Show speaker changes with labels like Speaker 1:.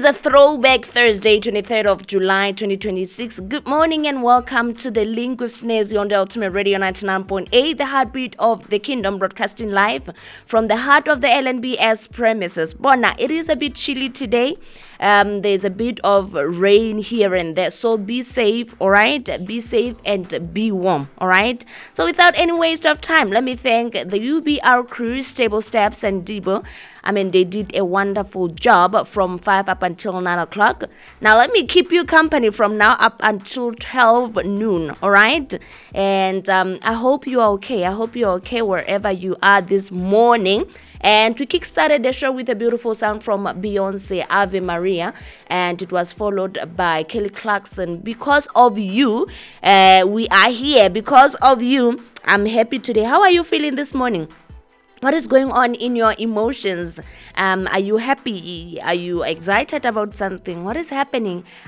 Speaker 1: a throwback Thursday, 23rd of July, 2026. Good morning and welcome to the Link with Snazzy on the Ultimate Radio 99.8, the heartbeat of the kingdom, broadcasting live from the heart of the LNBS premises. Bona, it is a bit chilly today. There's a bit of rain here and there, so be safe, all right? Be safe and be warm, all right? So without any waste of time, let me thank the UBR crew, Stable Steps and Debo. They did a wonderful job from 5 up until 9 o'clock. Now, let me keep you company from now up until 12 noon, all right? And I hope you are okay. I hope you're okay wherever you are this morning. And we kickstarted the show with a beautiful song from Beyonce, Ave Maria, and it was followed by Kelly Clarkson. Because of you, we are here. Because of you, I'm happy today. How are you feeling this morning? What is going on in your emotions? Are you happy? Are you excited about something? What is happening?